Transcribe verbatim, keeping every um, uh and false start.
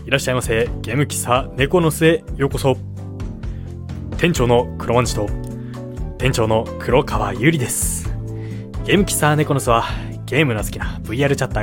いらっしゃいませ。ゲーム喫茶ネコノスへようこそ。店長の黒まんじと店長の黒川ゆりです。ゲーム喫茶ネコノスはゲームの好きな ブイアール チャッター